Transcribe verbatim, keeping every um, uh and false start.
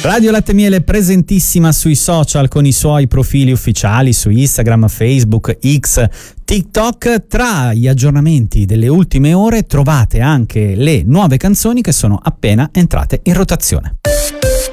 Radio Latte e Miele presentissima sui social con i suoi profili ufficiali su Instagram, Facebook, X, TikTok. Tra gli aggiornamenti delle ultime ore trovate anche le nuove canzoni che sono appena entrate in rotazione.